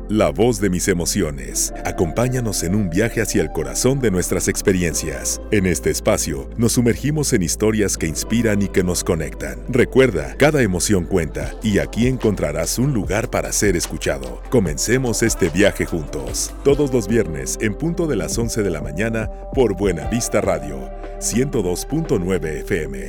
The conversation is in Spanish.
La voz de mis emociones. Acompáñanos en un viaje hacia el corazón de nuestras experiencias. En este espacio, nos sumergimos en historias que inspiran y que nos conectan. Recuerda, cada emoción cuenta y aquí encontrarás un lugar para ser escuchado. Comencemos este viaje juntos. Todos los viernes, en punto de las 11 de la mañana, por Buena Vista Radio, 102.9 FM.